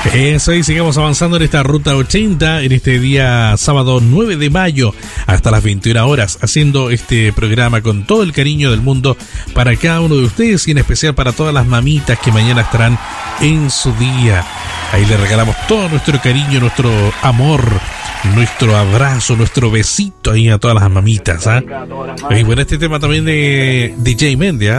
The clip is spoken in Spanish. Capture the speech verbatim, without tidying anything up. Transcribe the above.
Eso, y sigamos avanzando en esta ruta ochenta, en este día sábado nueve de mayo, hasta las veintiuna horas, haciendo este programa con todo el cariño del mundo para cada uno de ustedes y en especial para todas las mamitas que mañana estarán en su día. Ahí le regalamos todo nuestro cariño, nuestro amor, nuestro abrazo, nuestro besito ahí a todas las mamitas, ¿ah? ¿eh? Y bueno, este tema también de D J Mendia,